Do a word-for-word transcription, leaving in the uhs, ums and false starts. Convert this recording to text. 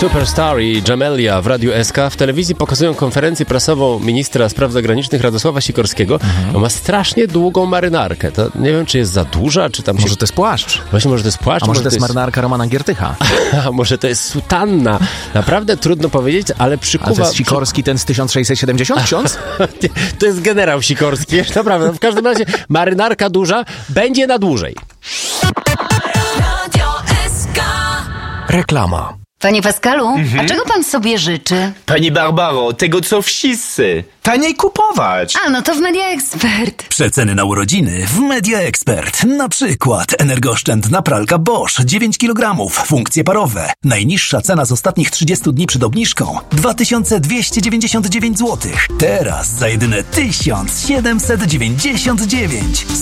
Superstar i Jamelia w Radiu S K. W telewizji pokazują konferencję prasową ministra spraw zagranicznych Radosława Sikorskiego. Mhm. On ma strasznie długą marynarkę. To nie wiem, czy jest za duża, czy tam się... Może to jest płaszcz. Właśnie, może to jest płaszcz. A może, może to jest marynarka Romana Giertycha. A może to jest sutanna. Naprawdę trudno powiedzieć, ale przykuwa... A to jest Sikorski ten z tysiąc sześćset siedemdziesiąt, ksiądz? To jest generał Sikorski. Naprawdę, w każdym razie marynarka duża będzie na dłużej. Reklama. Panie Pascalu, Mhm. a czego pan sobie życzy? Pani Barbaro, tego co wszyscy. Taniej kupować. A, no to w Media Expert. Przeceny na urodziny w Media Expert. Na przykład energooszczędna pralka Bosch dziewięć kilogramów, funkcje parowe. Najniższa cena z ostatnich trzydziestu dni przed obniżką dwa tysiące dwieście dziewięćdziesiąt dziewięć złotych. Teraz za jedyne tysiąc siedemset dziewięćdziesiąt dziewięć.